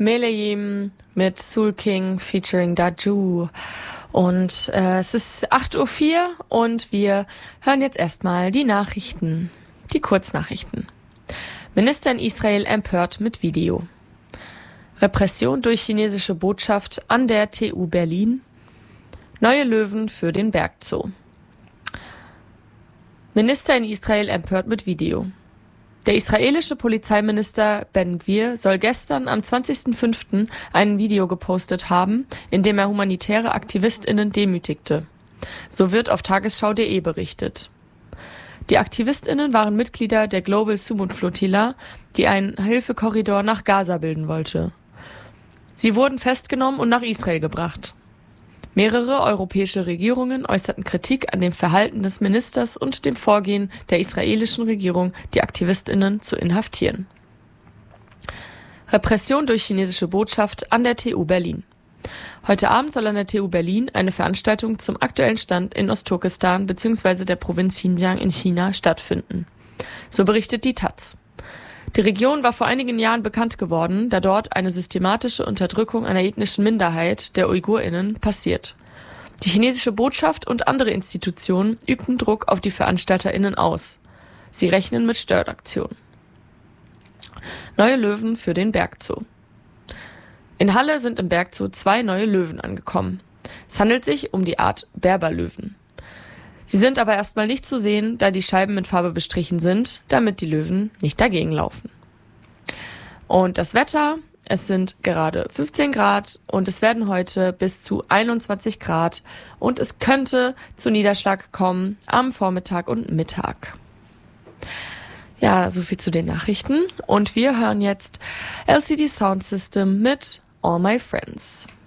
Melayim mit Soul King featuring Daju. Und es ist 8:04 Uhr und wir hören jetzt erstmal die Nachrichten, die Kurznachrichten. Minister in Israel empört mit Video. Repression durch chinesische Botschaft an der TU Berlin. Neue Löwen für den Bergzoo. Minister in Israel empört mit Video. Der israelische Polizeiminister Ben Gvir soll gestern am 20.05. ein Video gepostet haben, in dem er humanitäre AktivistInnen demütigte. So wird auf tagesschau.de berichtet. Die AktivistInnen waren Mitglieder der Global Sumud Flotilla, die einen Hilfekorridor nach Gaza bilden wollte. Sie wurden festgenommen und nach Israel gebracht. Mehrere europäische Regierungen äußerten Kritik an dem Verhalten des Ministers und dem Vorgehen der israelischen Regierung, die AktivistInnen zu inhaftieren. Repression durch chinesische Botschaft an der TU Berlin. Heute Abend soll an der TU Berlin eine Veranstaltung zum aktuellen Stand in Ostturkestan bzw. der Provinz Xinjiang in China stattfinden. So berichtet die taz. Die Region war vor einigen Jahren bekannt geworden, da dort eine systematische Unterdrückung einer ethnischen Minderheit, der UigurInnen, passiert. Die chinesische Botschaft und andere Institutionen übten Druck auf die VeranstalterInnen aus. Sie rechnen mit Störaktionen. Neue Löwen für den Bergzoo. In Halle sind im Bergzoo 2 neue Löwen angekommen. Es handelt sich um die Art Berberlöwen. Sie sind aber erstmal nicht zu sehen, da die Scheiben mit Farbe bestrichen sind, damit die Löwen nicht dagegen laufen. Und das Wetter, es sind gerade 15 Grad und es werden heute bis zu 21 Grad und es könnte zu Niederschlag kommen am Vormittag und Mittag. Ja, soviel zu den Nachrichten und wir hören jetzt LCD Sound System mit All My Friends.